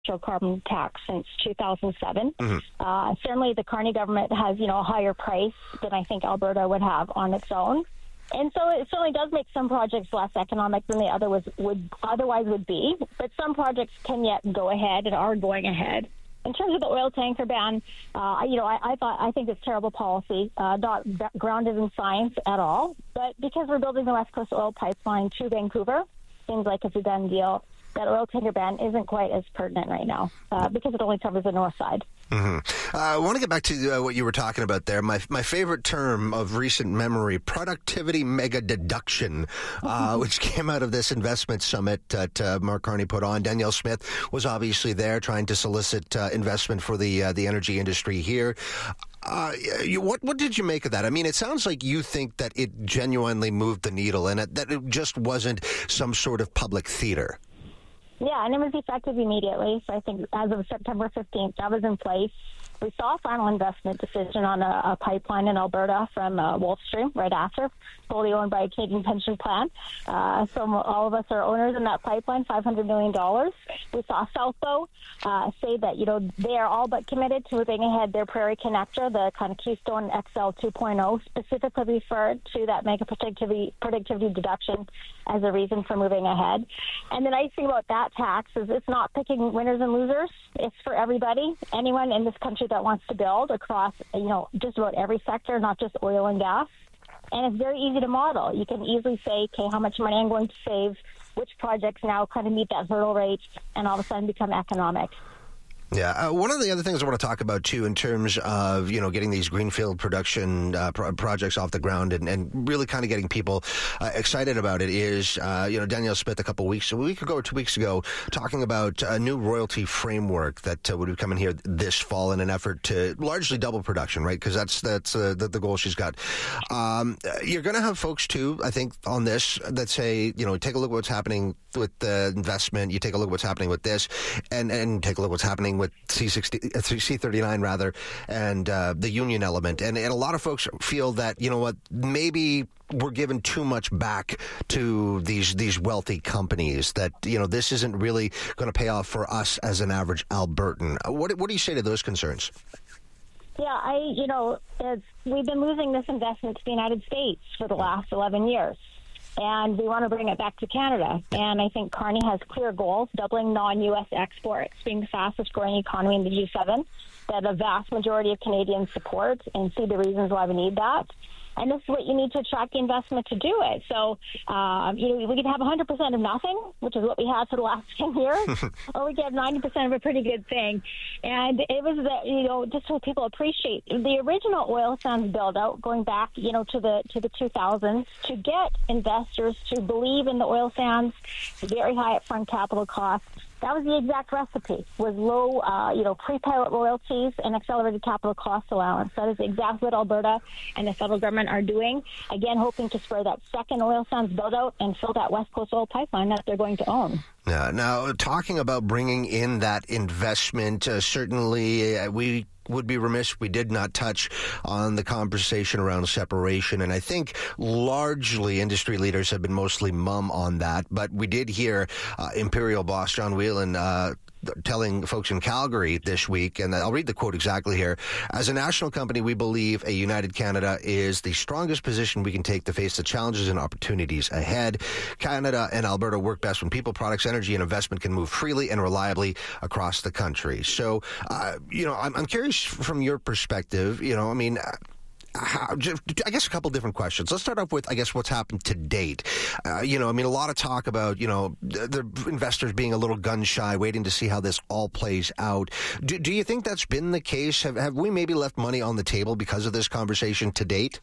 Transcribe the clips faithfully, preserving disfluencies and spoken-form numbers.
carbon tax since two thousand seven. Mm-hmm. Uh, certainly, the Carney government has, you know, a higher price than I think Alberta would have on its own. And so it certainly does make some projects less economic than they otherwise would, otherwise would be. But some projects can yet go ahead and are going ahead. In terms of the oil tanker ban, uh, you know, I, I thought I think it's terrible policy, uh, not grounded in science at all. But because we're building the West Coast oil pipeline to Vancouver, seems like it's a done deal. That oil tanker ban isn't quite as pertinent right now uh, because it only covers the north side. Mm-hmm. Uh, I want to get back to uh, what you were talking about there. My my favorite term of recent memory, productivity mega deduction, uh, which came out of this investment summit that uh, Mark Carney put on. Danielle Smith was obviously there trying to solicit uh, investment for the uh, the energy industry here. Uh, you, what what did you make of that? I mean, it sounds like you think that it genuinely moved the needle and it, that it just wasn't some sort of public theater. Yeah, and it was effective immediately. So I think as of September fifteenth, that was in place. We saw a final investment decision on a, a pipeline in Alberta from uh, Wolfstream right after, fully owned by a Canadian pension plan. Uh, so all of us are owners in that pipeline, five hundred million dollars. We saw Southbow uh, say that, you know, they are all but committed to moving ahead their Prairie Connector, the kind of Keystone X L two point oh, specifically referred to that mega productivity, productivity deduction as a reason for moving ahead. And the nice thing about that tax is it's not picking winners and losers. It's for everybody, anyone in this country that wants to build across, you know, just about every sector, not just oil and gas. And it's very easy to model. You can easily say, okay, how much money I'm going to save, which projects now kind of meet that hurdle rate, and all of a sudden become economic. Yeah. Uh, one of the other things I want to talk about, too, in terms of, you know, getting these greenfield production uh, pro- projects off the ground and, and really kind of getting people uh, excited about it is, uh, you know, Danielle Smith a couple of weeks, a week ago or two weeks ago, talking about a new royalty framework that uh, would be coming here this fall in an effort to largely double production, right? Because that's that's uh, the, the goal she's got. Um, you're going to have folks, too, I think, on this that say, you know, take a look at what's happening with the investment. You take a look at what's happening with this and, and take a look at what's happening with C sixty, C thirty-nine rather, and uh, the union element. And, and a lot of folks feel that, you know what, maybe we're giving too much back to these these wealthy companies, that, you know, this isn't really going to pay off for us as an average Albertan. What, what do you say to those concerns? Yeah, I, you know, it's, we've been losing this investment to the United States for the last eleven years. And we want to bring it back to Canada. And I think Carney has clear goals, doubling non-U S exports, being the fastest growing economy in the G seven, that a vast majority of Canadians support and see the reasons why we need that. And this is what you need to attract the investment to do it. So, uh, you know, we could have one hundred percent of nothing, which is what we had for the last ten years, or we get ninety percent of a pretty good thing. And it was, the, you know, just what people appreciate. The original oil sands build-out, going back, you know, to the to the two thousands, to get investors to believe in the oil sands, very high upfront capital costs. That was the exact recipe, was low, uh, you know, pre-pilot royalties and accelerated capital cost allowance. That is exactly what Alberta and the federal government are doing, again, hoping to spur that second oil sands build-out and fill that West Coast oil pipeline that they're going to own. Yeah. Now, talking about bringing in that investment, uh, certainly uh, we would be remiss if we did not touch on the conversation around separation. And I think largely industry leaders have been mostly mum on that. But we did hear uh, Imperial boss John Whelan uh, telling folks in Calgary this week, and I'll read the quote exactly here. As a national company, we believe a united Canada is the strongest position we can take to face the challenges and opportunities ahead. Canada and Alberta work best when people, products, energy, and investment can move freely and reliably across the country. So, uh, you know, I'm, I'm curious from your perspective, you know, I mean, How, I guess a couple different questions. Let's start off with, I guess, what's happened to date. Uh, you know, I mean, a lot of talk about, you know, the, the investors being a little gun shy, waiting to see how this all plays out. Do, do you think that's been the case? Have, have we maybe left money on the table because of this conversation to date?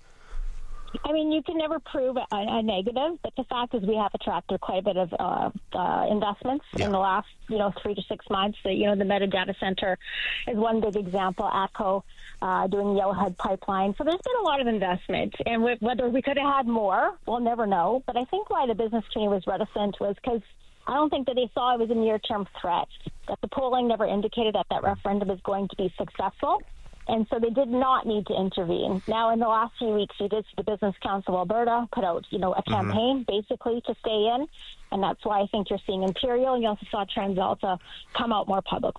I mean, you can never prove a, a negative, but the fact is we have attracted quite a bit of uh, uh, investments yeah. in the last, you know, three to six months. So, you know, the Meta Data Center is one big example. ATCO uh, doing the Yellowhead Pipeline. So there's been a lot of investment, and we, whether we could have had more, we'll never know. But I think why the business community was reticent was because I don't think that they saw it was a near-term threat, that the polling never indicated that that referendum is going to be successful. And so they did not need to intervene. Now, in the last few weeks, you did see the Business Council of Alberta put out, you know, a campaign mm-hmm. basically to stay in. And that's why I think you're seeing Imperial. You also saw TransAlta come out more publicly.